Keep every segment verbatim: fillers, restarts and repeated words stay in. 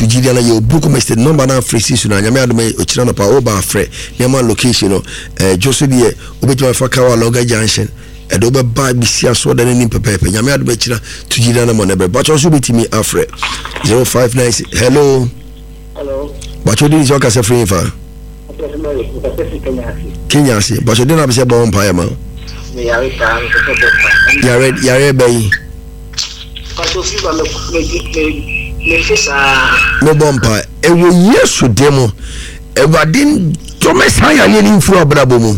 to Gideon you book mested number na free season na nyame adom ochira no pa oba frɛ nema location no eh Joseph die obetuma fa kawa loga junction edo be ba bisia so da ni pepepe nyame adom ochira to Gideon na mo na be but also betimi afrɛ zero five nine six hello hello but you didn't talk as a free fa Kenya si but you didn't have say bon pa ma yare ta yare yare bay but you feel me me fisa no bompa e wo yesu demo evadin to mesaya ye ni furu abrabo mu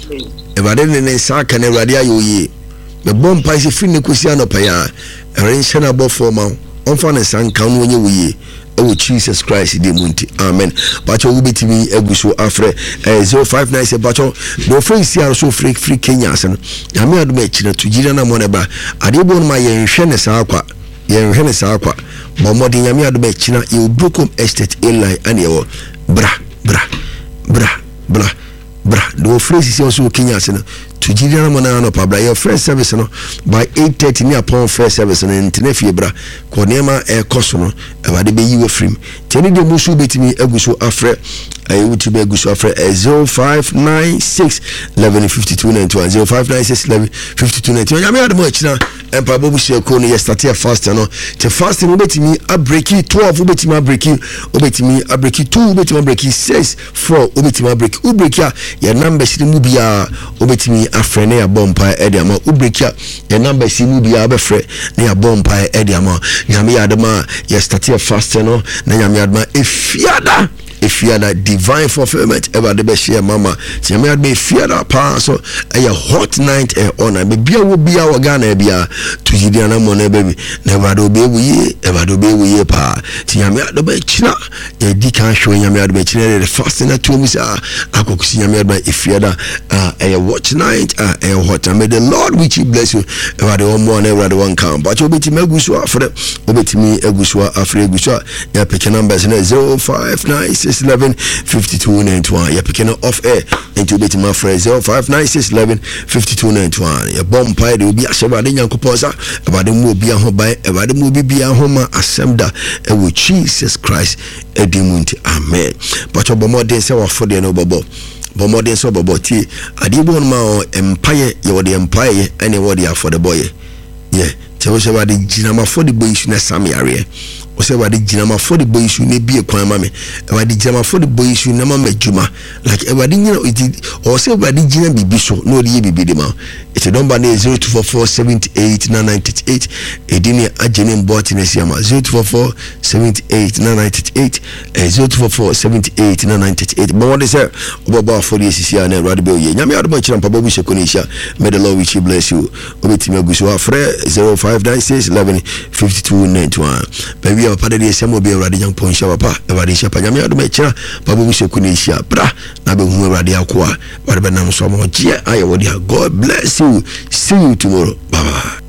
evadin ne sa kan ewade ayoye me bompa isi firi ne kosi anopa ya erenhye na bofo ma onfa ne san kan no nye wuye ewo Jesus Christ de munti amen bacho ubetimi eguso afre zero five nine se bacho no free sia so free free Kenya asen ya me aduma chira tujira na mo ne ba adebo no ma ye nhwe ne sa akwa ye nhwe ne sa akwa Bomodi nyame adoma china you Brokom Estate Eli ane wo bra bra bra bra bra do phrase is also Kenya seno to Gideon mona no pabla your first service no by eight thirty ni upon first service no ntenefie bra ko nema e koso no e wade be yiwe frim teni de musu betimi aguso afre ayi wuti be aguso afre zero five nine six eleven fifty-two ninety-one zero five nine six eleven fifty-two ninety-one nyame adoma china empa bobu sheko no yesterday fast no te fast no betimi a breaki twelve betimi a breaki obetimi a breaki two betimi a breaki six four obetimi a breaki u breaki ya number shi mu bia obetimi afre na ya bompa e dia ma u breaki ya number shi mu bia abefre na ya bompa e dia ma nyame adoma yesterday fast no na nyame adoma efiada if you are that divine fulfillment ever the best share mama see me be fear that pa so a hot night e honor be bia wo bia wo Ghana bia to Gideon na mo na baby never do be we ever do be we pa see me do be china e di kan show me do be china the first na to me say akokusi me do if you that a watch night a hot and may the Lord which he bless you ever the one more never the one come but you be me gusu afre obeti me gusu afre gusu ya pick numbers na zero five nine six eleven fifty-two ninety-one. You're picking off air into bit my phrase zero five nine six eleven fifty-two ninety-one. Your bomb pie will be a Shabadi Yankoposa about the movie a home by about the movie be a home assembly and with Jesus Christ a demunti. Amen. But your bomb days are for the no bobo. Bomb days are bobo tea. I did one more empire, you're the empire, and you're the for the boy. Yeah, tell us about the Jinama for the boys in a Sami area. Ose wadi jinama for the boys you ne be kwa mame wadi jinama for the boys you na mama juma like e wadi nyina o se wadi jina bibi so no de bibi de ma it don ba na zero two four four seven eight nine nine eight edini agene mboti ne siama zero two four four seven eight nine nine eight zero two four four seven eight nine nine eight but what is there oba for the sisia na radio be ye nyame adoma chira mpaba bu shekonisha may the Lord which bless you obetimi aguso afre zero five nine six eleven fifty-two ninety-one baby ya pade de semo be awrade nyan pon sha papa awrade sha pa nyame adoma chira baba bu shekonisha bra na be hu awrade akoa wade be nam so mo je aye wodi God bless you see you tomorrow bye bye.